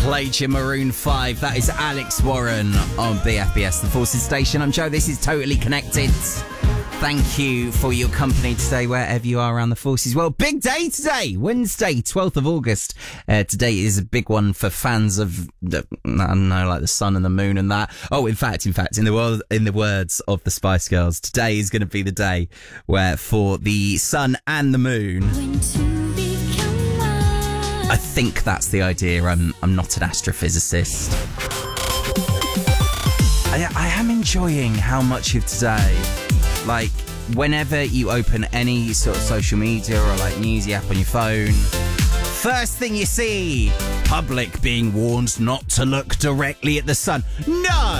Played your Maroon 5. That is Alex Warren on BFBS, the Forces Station. I'm Joe. This is Totally Connected. Thank you for your company today, wherever you are around the Forces. Well, big day today, Wednesday, 12th of August. Today is a big one for fans of, I don't know, like the sun and the moon and that. Oh, in fact, in the words of the Spice Girls, today is going to be the day where for the sun and the moon. I think that's the idea. I'm not an astrophysicist. I am enjoying how much of today, like, whenever you open any sort of social media or like newsy app on your phone, first thing you see, public being warned not to look directly at the sun. No!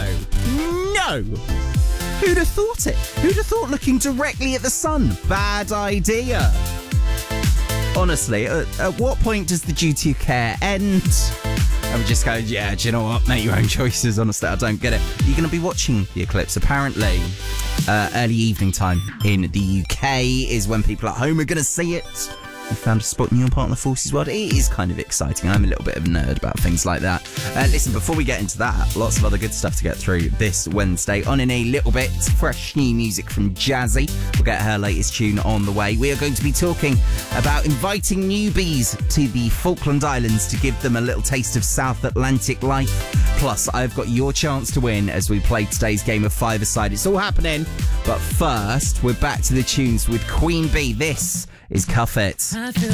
Who'd have thought it? Who'd have thought looking directly at the sun? Bad idea. Honestly, at what point does the duty of care end? I would just go, yeah, do you know what? Make your own choices. Honestly, I don't get it. You're going to be watching the eclipse, apparently. Early evening time in the UK is when people at home are going to see it. We found a spot new part of the Forces world. It is kind of exciting. I'm a little bit of a nerd about things like that. Listen, before we get into that, lots of other good stuff to get through this Wednesday. On in a little bit, fresh new music from Jazzy. We'll get her latest tune on the way. We are going to be talking about inviting newbies to the Falkland Islands to give them a little taste of South Atlantic life. Plus, I've got your chance to win as we play today's game of five-a-side. It's all happening. But first, we're back to the tunes with Queen Bee. This is Cuff It. I feel